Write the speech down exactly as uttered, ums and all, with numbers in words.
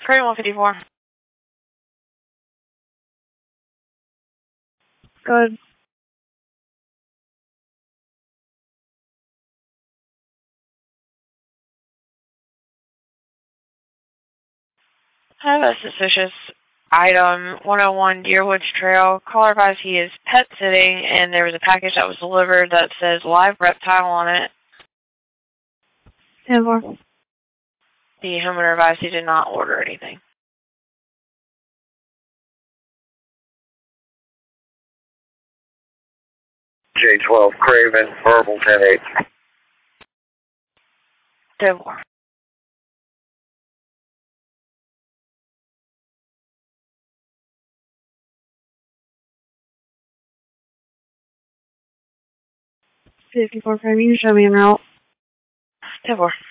Craven one fifty-four. Good. I have a suspicious item, one oh one Deerwoods Trail. Caller advised he is pet sitting, and there was a package that was delivered that says live reptile on it. ten four. The homeowner advised he did not order anything. J twelve Craven, verbal ten eight. ten four. fifty-four Craven, you can show me en route. ten four.